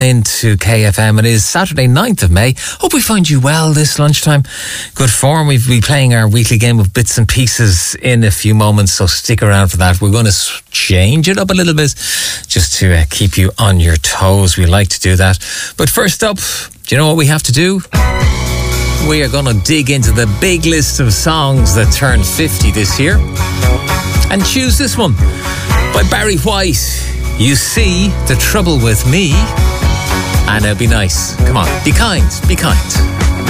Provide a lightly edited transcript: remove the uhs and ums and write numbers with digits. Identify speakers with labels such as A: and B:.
A: into KFM. It is Saturday 9th of May. Hope we find you well this lunchtime. Good form. We'll be playing our weekly game of bits and pieces in a few moments, so stick around for that. We're going to change it up a little bit just to keep you on your toes. We like to do that. But first up, do you know what we have to do? We are going to dig into the big list of songs that turned 50 this year and choose this one by Barry White. You See the Trouble with Me. And it'll be nice. Come on, be kind, be kind.